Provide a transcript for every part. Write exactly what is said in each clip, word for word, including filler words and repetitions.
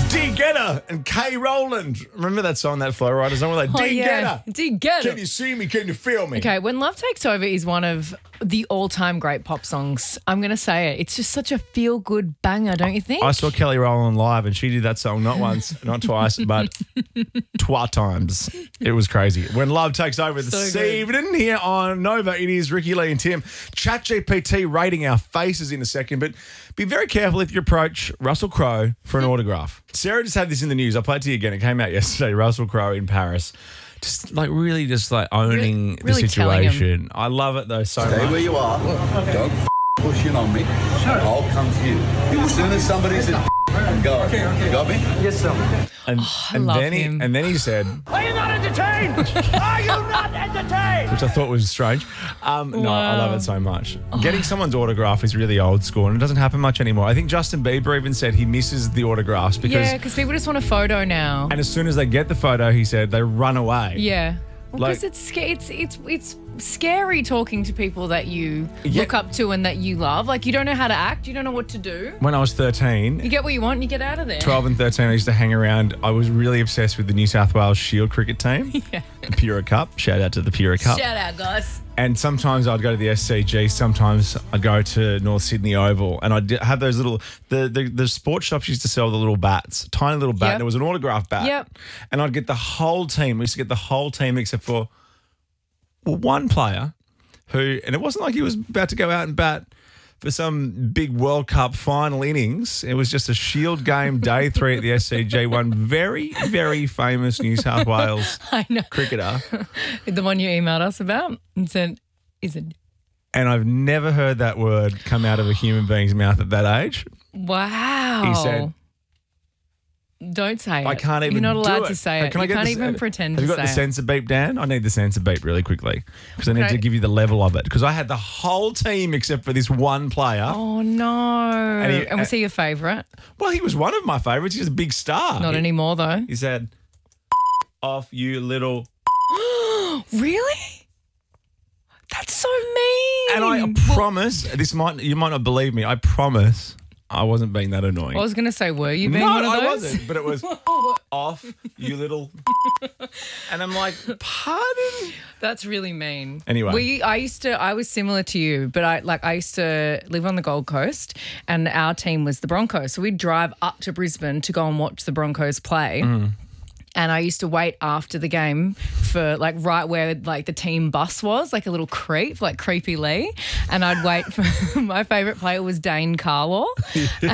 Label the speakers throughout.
Speaker 1: D Getter and Kay Rowland. Remember that song, that Flow Rider song? We're like, D
Speaker 2: Oh, yeah.
Speaker 1: Getter.
Speaker 2: D Getter.
Speaker 1: Can you see me? Can you feel me?
Speaker 2: Okay, When Love Takes Over is one of the all-time great pop songs. I'm going to say it. It's just such a feel-good banger, don't you think?
Speaker 1: I saw Kelly Rowland live and she did that song not once, not twice, but twa times. It was crazy. When Love Takes Over this
Speaker 2: So good.
Speaker 1: evening here on Nova, it is Ricky Lee and Tim. ChatGPT rating our faces in a second, but be very careful if you approach Russell Crowe for an autograph. Sarah just had this in the news. I'll play it to you again. It came out yesterday. Russell Crowe in Paris. Just like really just like owning
Speaker 2: Really- really
Speaker 1: the
Speaker 2: telling him.
Speaker 1: situation. I love it though so
Speaker 3: Stay
Speaker 1: much.
Speaker 3: where you are. Don't f- push in on me. I'll come to you. As soon as somebody said go. You got me?
Speaker 1: And,
Speaker 2: I
Speaker 1: and
Speaker 2: love
Speaker 1: then he
Speaker 2: him.
Speaker 1: and then he said,
Speaker 4: Are you not entertained? Are you not entertained?
Speaker 1: which I thought was strange. Um, No, I love it so much. Getting someone's autograph is really old school and it doesn't happen much anymore. I think Justin Bieber even said he misses the autographs because,
Speaker 2: yeah, because people just want a photo now.
Speaker 1: and as soon as they get the photo, he said they run away.
Speaker 2: Yeah. Well,
Speaker 1: Like-
Speaker 2: because it's, sca- it's it's it's scary talking to people that you
Speaker 1: Yeah.
Speaker 2: look up to and that you love. Like, you don't know how to act. You don't know what to do.
Speaker 1: When I was thirteen,
Speaker 2: You get what you want and you get out of there.
Speaker 1: twelve and thirteen, I used to hang around. I was really obsessed with the New South Wales Shield cricket team,
Speaker 2: Yeah.
Speaker 1: the Pura Cup. Shout out to the Pura Cup.
Speaker 2: Shout out, guys.
Speaker 1: And sometimes I'd go to the S C G, sometimes I'd go to North Sydney Oval, and I'd have those little, the, the, the sports shops used to sell the little bats, tiny little bat,
Speaker 2: Yep.
Speaker 1: and it was an autograph bat.
Speaker 2: Yep.
Speaker 1: And I'd get the whole team, we used to get the whole team except for well, one player who, and it wasn't like he was about to go out and bat for some big World Cup final innings. It was just a Shield game, day three at the S C G, one very, very famous New South Wales
Speaker 2: I know.
Speaker 1: cricketer.
Speaker 2: The one you emailed us about and said, is it?
Speaker 1: And I've never heard that word come out of a human being's mouth at that age.
Speaker 2: Wow.
Speaker 1: He said,
Speaker 2: don't say it.
Speaker 1: I can't even
Speaker 2: You're not allowed
Speaker 1: do it.
Speaker 2: to say
Speaker 1: Hey,
Speaker 2: it.
Speaker 1: can I
Speaker 2: You
Speaker 1: get
Speaker 2: can't
Speaker 1: the-
Speaker 2: even pretend
Speaker 1: Have
Speaker 2: to
Speaker 1: you
Speaker 2: say
Speaker 1: got the
Speaker 2: it.
Speaker 1: sensor beep, Dan? I need the sensor beep really quickly because I need
Speaker 2: Okay.
Speaker 1: to give you the level of it because I had the whole team except for this one player.
Speaker 2: Oh, no. And,
Speaker 1: he-
Speaker 2: was he your favourite?
Speaker 1: Well, he was one of my favourites. He's a big star.
Speaker 2: Not
Speaker 1: he,
Speaker 2: anymore, though.
Speaker 1: He said, off you little...
Speaker 2: Really? That's so mean.
Speaker 1: And I
Speaker 2: Well,
Speaker 1: promise, this might you might not believe me, I promise I wasn't being that annoying.
Speaker 2: I was going to say, were you being
Speaker 1: no,
Speaker 2: one of
Speaker 1: I
Speaker 2: those?
Speaker 1: wasn't, but it was off you little... And I'm like, pardon?
Speaker 2: That's really mean.
Speaker 1: Anyway.
Speaker 2: we I used to I was similar to you, but I like I used to live on the Gold Coast, and our team was the Broncos. So we'd drive up to Brisbane to go and watch the Broncos play.
Speaker 1: Mm.
Speaker 2: And I used to wait after the game for like right where like the team bus was, like a little creep, like Creepy Lee. And I'd wait for my favourite player was Dane Carlaw. And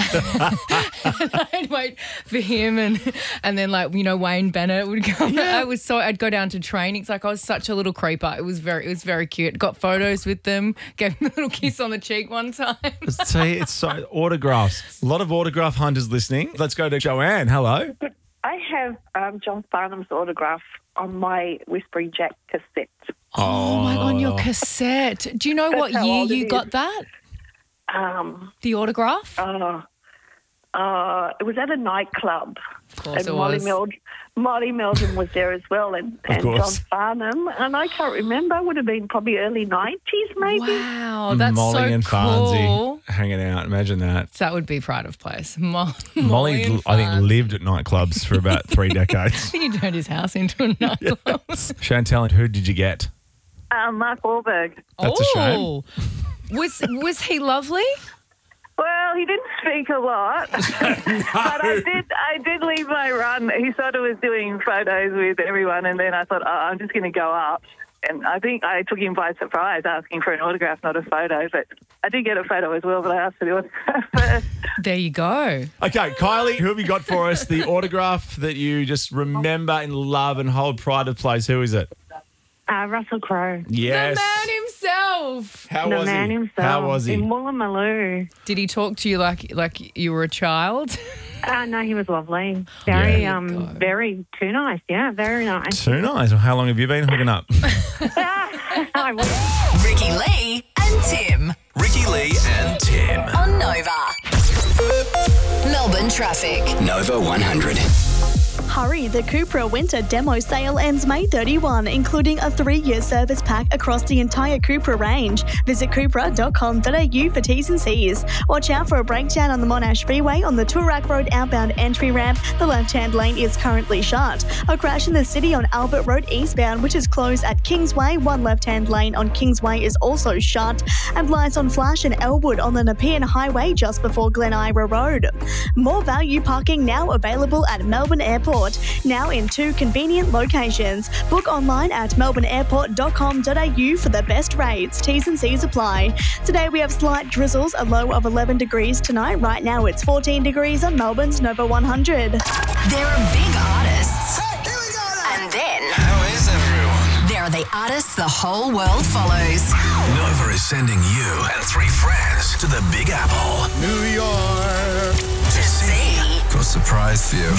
Speaker 2: I'd wait for him and and then like, you know, Wayne Bennett would come. I was so I'd go down to trainings. Like I was such a little creeper. It was very it was very cute. Got photos with them, gave them a little kiss on the cheek one time.
Speaker 1: See, it's so autographs. A lot of autograph hunters listening. Let's go to Joanne. Hello.
Speaker 5: I have um, John Farnham's autograph on my Whispering Jack cassette.
Speaker 2: Oh my God, your cassette. Do you know what
Speaker 5: how
Speaker 2: year
Speaker 5: old it
Speaker 2: you
Speaker 5: is.
Speaker 2: got that?
Speaker 5: Um,
Speaker 2: The autograph?
Speaker 5: uh, uh, it was at a nightclub.
Speaker 2: Of course
Speaker 5: and
Speaker 2: it
Speaker 5: Molly,
Speaker 2: was.
Speaker 5: Meld- Molly Meldon was there as well, and, and John
Speaker 1: course.
Speaker 5: Farnham. And I can't remember, would have been probably early nineties maybe.
Speaker 2: Wow, that's
Speaker 1: Molly
Speaker 2: so
Speaker 1: and
Speaker 2: cool.
Speaker 1: Farnsey hanging out. Imagine that.
Speaker 2: So that would be pride of place. Mo-
Speaker 1: Molly,
Speaker 2: Molly and
Speaker 1: I think,
Speaker 2: Farns.
Speaker 1: lived at nightclubs for about three decades.
Speaker 2: He turned his house into a nightclub.
Speaker 1: Chantel, who did you get?
Speaker 5: Um, Mark Wahlberg.
Speaker 1: That's a shame.
Speaker 2: Oh. Was was he lovely?
Speaker 5: Well, he didn't speak a lot, but I did. I did leave my run. He sort of was doing photos with everyone, and then I thought, oh, I'm just going to go up. And I think I took him by surprise, asking for an autograph, not a photo. But I did get a photo as well, but I asked for the autograph first.
Speaker 2: There you go.
Speaker 1: Okay, Kylie, who have you got for us? The autograph that you just remember and love and hold pride of place. Who is it?
Speaker 5: Uh, Russell Crowe.
Speaker 1: Yes.
Speaker 2: The man himself.
Speaker 1: How
Speaker 5: the
Speaker 1: was
Speaker 5: man
Speaker 1: he?
Speaker 5: himself.
Speaker 1: How was he?
Speaker 5: In Woolloomooloo.
Speaker 2: Did he talk to you like like you were a child?
Speaker 5: Uh, no, he was lovely. Very,
Speaker 1: Yeah.
Speaker 5: um,
Speaker 2: Go.
Speaker 5: very too nice. Yeah, very nice.
Speaker 1: Too nice. Well, how long have you been hooking up?
Speaker 5: I was-
Speaker 6: Ricky Lee and Tim
Speaker 7: Ricky Lee and Tim.
Speaker 6: on Nova. Melbourne traffic.
Speaker 7: Nova one hundred.
Speaker 8: Hurry, the Cupra Winter Demo Sale ends May thirty-first, including a three-year service pack across the entire Cupra range. Visit cupra dot com dot a u for T's and C's. Watch out for a breakdown on the Monash Freeway on the Toorak Road outbound entry ramp. The left-hand lane is currently shut. A crash in the city on Albert Road eastbound, which is closed at Kingsway. One left-hand lane on Kingsway is also shut. And lights on flash in Elwood on the Nepean Highway just before Glen Ira Road. More value parking now available at Melbourne Airport, now in two convenient locations. Book online at melbourne airport dot com dot a u for the best rates. T's and C's apply. Today we have slight drizzles, a low of eleven degrees tonight. Right now it's fourteen degrees on Melbourne's Nova one hundred.
Speaker 6: There are big artists. Hey, here we go now. And then...
Speaker 7: How is everyone?
Speaker 6: There are the artists the whole world follows.
Speaker 7: Nova is sending you and three friends to the Big Apple.
Speaker 3: New York.
Speaker 6: To see.
Speaker 7: Got a surprise for you.